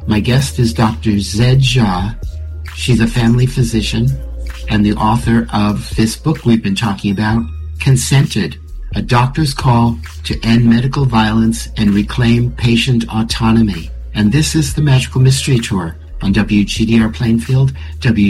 My guest is Dr. Zed Jha. She's a family physician and the author of this book we've been talking about, Consented, a doctor's call to end medical violence and reclaim patient autonomy. And this is the Magical Mystery Tour on WGDR Plainfield,